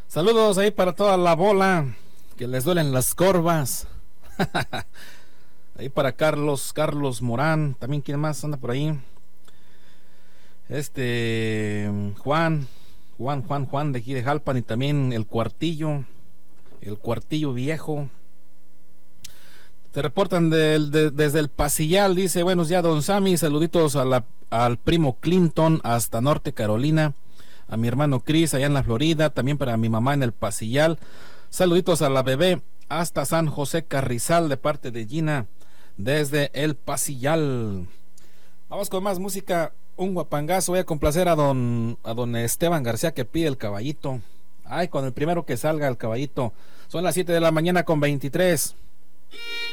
Saludos ahí para toda la bola que les duelen las corvas. Ahí para Carlos Morán, también quién más anda por ahí. Juan de aquí de Jalpan, y también el Cuartillo viejo. Te reportan desde el Pasillal, dice: buenos días, don Sammy, saluditos al primo Clinton hasta Norte Carolina, a mi hermano Chris allá en la Florida, también para mi mamá en el Pasillal, saluditos a la bebé hasta San José Carrizal de parte de Gina desde el Pasillal. Vamos con más música, un guapangazo. Voy a complacer a don Esteban García, que pide el caballito. Ay, con el primero que salga el caballito. Son las 7 de la mañana con 23.